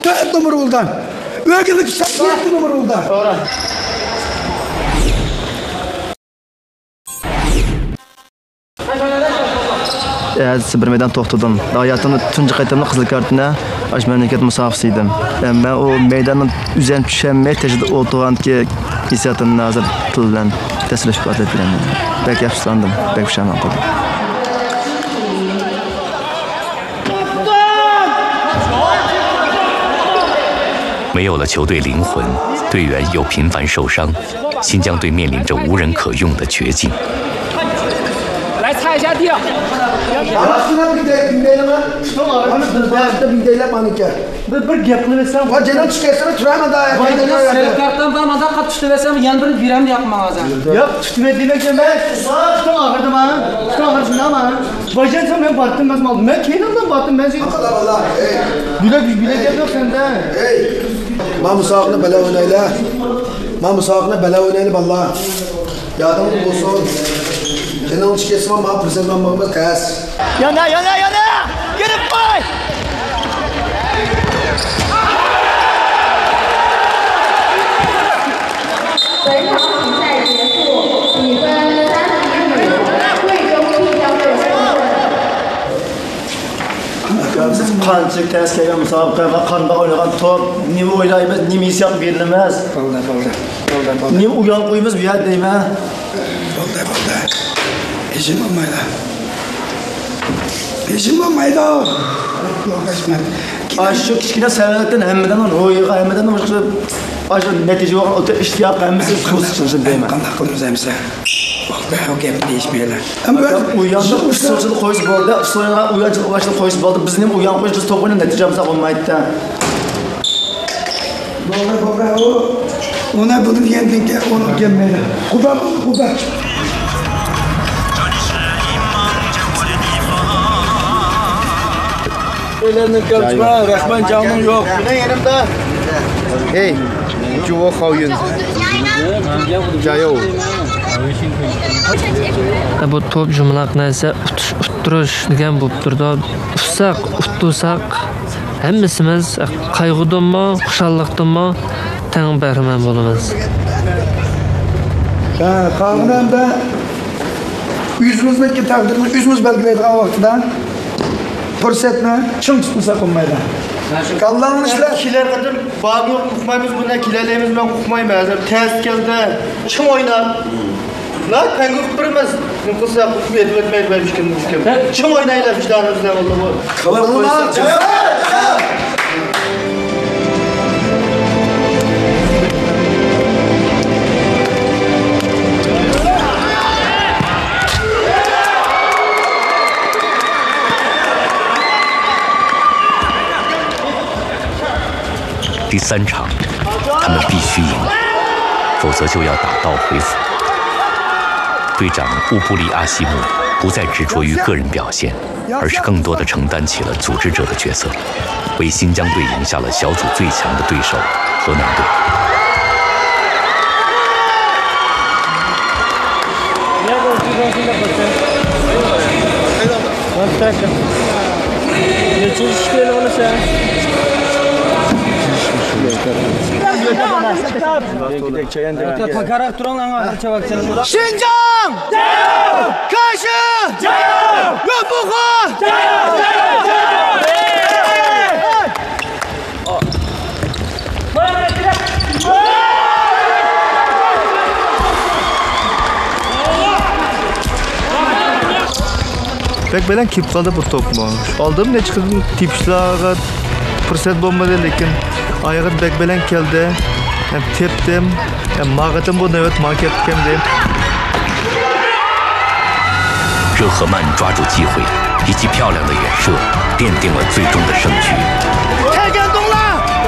4 numara oldu. Ögülük 7 numara oldu. Doğru. Bir meydan to'xtadim. Hayatımda tunji qaytamda qizil kartına aş memleket musafisi edim. Ben o meydanın üzerine düşenmeye tecrüde oturan ki hissiyatım nazır tıldan tesirleş ifade edilen. Belki yapışlandım, belki pişman oldum. 没有了球队灵魂，队员又频繁受伤，新疆队面临着无人可用的绝境。 来擦一下地。 Arasına bir de mi? Bir gapni versem. Va jedan chiqaysana turama da. Sarı kartdan varmasa qat tutib versem, yan bir biram yapmağazam. Yok tutmaydı demekten ben tutun ağırdı bana. Tutun ağırdı şuna bana. Bacan sen ben battım ben aldım. Ben kendimden battım ben seni. Allah. Bile yok sende. Hey. Ma musaqni bala oynayla. Ma musaqni bala oynayla vallahi. Yadım olsun. Jedan chiqaysama ma prezident Muhammed Qas. Yana. Gelip koy. 本场比赛结束，比分30-25，贵州晋江队获胜。 Qancha tez kelgan musobaqa va qanday o'ynagan top, nima o'ylaymiz, nima hissiyot berilmas. Bo'ldi. Nima uyon qo'yamiz bu yerda deyman. Bo'ldi. Eshim olmaydi. Eshim olmaydi. Shu kichkina savoldan hammadan ro'yiga hammadan boshqa shu natija yo'q o'ta ishtiyoq hammasi ko'rsatishni deyman. Qanday qilamiz emsa? Bo'ldi, o gapni deyishmaylar. Uyonda usulchilik qo'yish bo'ldi, usulga uyonchilik boshida qo'yish bo'ldi. Bizni ham uyon qo'yish to'p o'ynab natijamiz bo'lmaydi. Bo'ldi. Ona bunu diyendinki onu gelmeydi. Kuda. Ellerini karışma, Rahman canım yok. Ne yanımda? Hey, Cuvo Xoyun. Jayo. Bu top jumlaq narsa uttirish degan bo'lib turdi. Ufsaq, uttusak hammasimiz qayg'udanmi, xushalliqdanmi tang bahramand bo'lamiz. Qavran da yüzümüzdeki takdirni yüzümüz belgileydiğin vaxtida fursatni chim tutmasak olmaydi. Kallanın işler. Kiler kadar bağ yok, kukmayımız bundan kilerlerimiz ben kukmayım hazır. Ters geldi, çim oynar. La kanka kukturmaz. Kuksa etmeyi vermiş kim. Çim oynayla vicdanımızdan oldu bu. Kalan koysa. 第3场，他们必须赢，否则就要打道回府。队长乌布里阿西姆不再执着于个人表现，而是更多的承担起了组织者的角色，为新疆队赢下了小组最强的对手河南队。 新疆加油！开始加油！岳不河加油！ Pek bilen kip kaldı bu topmu. Aldım ne çıktı tipşlağa fırsat bulmadı lekin ayağı bek bilen geldi. Hem teptim, hem mağadım bu evet market kemdi. 热赫曼抓住机会，一记漂亮的远射，奠定了最终的胜局。 太感动了！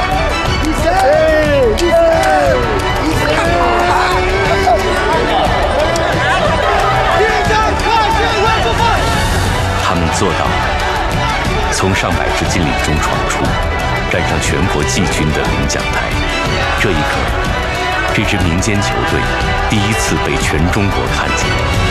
他们做到了，从上百支劲旅中闯出，站上全国季军的领奖台。这一刻，这支民间球队第一次被全中国看见。